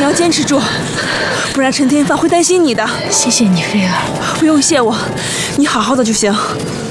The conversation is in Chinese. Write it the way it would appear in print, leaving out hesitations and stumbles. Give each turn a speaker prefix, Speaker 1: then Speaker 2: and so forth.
Speaker 1: 要坚持住，不然陈天放会担心你的。
Speaker 2: 谢谢你，菲儿。
Speaker 1: 不用谢我，你好好的就行。